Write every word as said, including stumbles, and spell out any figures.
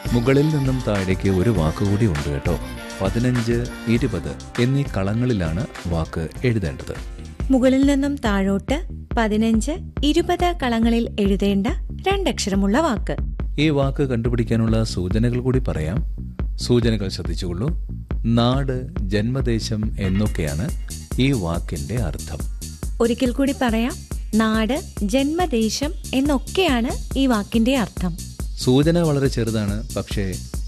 മുകളിൽ നിന്നും താഴേക്ക് ഒരു വാക്കുകൂടി ഉണ്ട് കേട്ടോ. പതിനഞ്ച്, ഇരുപത് എന്നീ കളങ്ങളിലാണ് വാക്ക് എഴുതേണ്ടത്. മുകളിൽ നിന്നും താഴോട്ട് പതിനഞ്ച്, ഇരുപത് കളങ്ങളിൽ എഴുതേണ്ട രണ്ടക്ഷരമുള്ള വാക്ക്. ഈ വാക്ക് കണ്ടുപിടിക്കാനുള്ള സൂചനകൾ കൂടി പറയാം. സൂചനകൾ ശ്രദ്ധിച്ചുകൊള്ളൂ. നാട്, ജന്മദേശം എന്നൊക്കെയാണ് ഈ വാക്കിന്റെ അർത്ഥം. ഒരിക്കൽ കൂടി പറയാം. നാട്, ജന്മദേശം എന്നൊക്കെയാണ് ഈ വാക്കിന്റെ അർത്ഥം. സൂചന വളരെ ചെറുതാണ്, പക്ഷേ